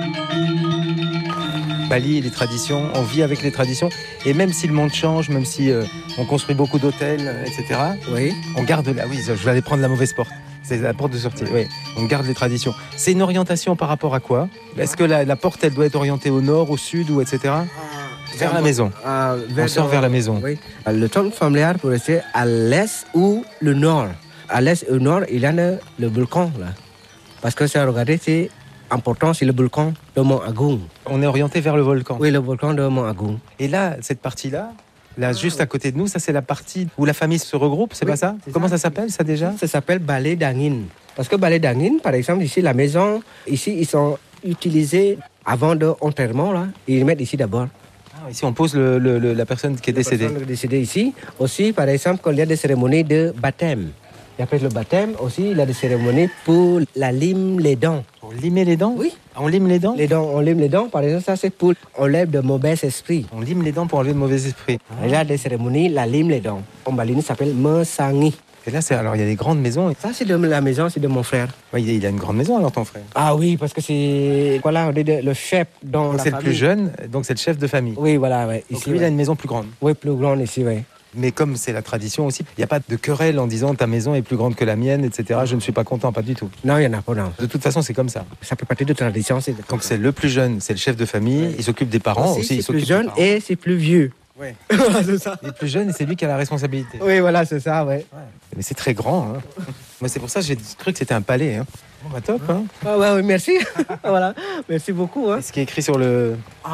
Bali, les traditions, on vit avec les traditions. Et même si le monde change, même si on construit beaucoup d'hôtels, etc., Oui. on garde la... Oui, je vais aller prendre la mauvaise porte. C'est la porte de sortie, oui. On garde les traditions. C'est une orientation par rapport à quoi? Est-ce que la porte, elle doit être orientée au nord, au sud, ou etc.? Vers la maison. On sort vers la maison. Oui. Le temple familial peut rester à l'est ou le nord. À l'est et au nord, il y a le volcan, là. Parce que ça, regardez, c'est important, c'est le volcan de Mont Agung. On est orienté vers le volcan. Oui, le volcan de Mont Agung. Et là, cette partie-là, là, juste à côté de nous, ça c'est la partie où la famille se regroupe, c'est Oui, pas ça? Comment ça s'appelle ça déjà? Ça s'appelle Balai d'Angin. Parce que Balai d'Angin, par exemple, ici, la maison, ici, ils sont utilisés avant d'enterrement, là. Ils mettent ici d'abord. Ah, ici, on pose la personne qui est décédée. La personne décédée ici. Aussi, par exemple, quand il y a des cérémonies de baptême. Et après le baptême, aussi, il y a des cérémonies pour la lime les dents. Pour limer les dents? Oui. On lime les dents? Les dents, on lime les dents, par exemple, ça c'est pour enlève de mauvais esprits. On lime les dents pour enlever de mauvais esprits. Il y a des cérémonies, la lime les dents. En Bali, ça s'appelle Mesangi. Et là, alors il y a des grandes maisons. Ça, c'est de la maison, c'est de mon frère. Ouais, il a une grande maison alors ton frère. Ah oui, parce que c'est voilà, on dit le chef dans la C'est le famille. plus jeune, donc c'est le chef de famille. Oui, voilà, ouais. Donc Ici, lui, il a ouais. une maison plus grande. Oui, plus grande ici, oui. Mais comme c'est la tradition aussi, il n'y a pas de querelle en disant ta maison est plus grande que la mienne, etc. Je ne suis pas content, pas du tout. Non, il n'y en a pas, non. De toute façon, c'est comme ça. Ça fait partie de tradition. C'est Donc c'est le plus jeune, c'est le chef de famille, il s'occupe des parents aussi. Il c'est plus s'occupe jeune des parents. et c'est plus vieux. Ouais. Voilà, c'est ça. Il est plus jeune et c'est lui qui a la responsabilité. Oui, voilà, c'est ça, ouais. Mais c'est très grand. Hein. Moi, c'est pour ça que j'ai cru que c'était un palais. Hein. Bon, bah top. Hein. Ah ouais, oui, merci. Voilà, merci beaucoup. Hein. Ce qui est écrit sur le...